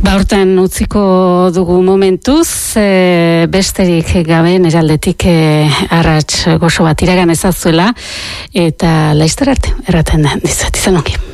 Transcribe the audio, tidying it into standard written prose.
Ba, hortan utziko dugu momentuz, besterik gabe neraldetik arrats gozo bat iragan ezazuela, eta laizter arte erraten dizat, izan ongi.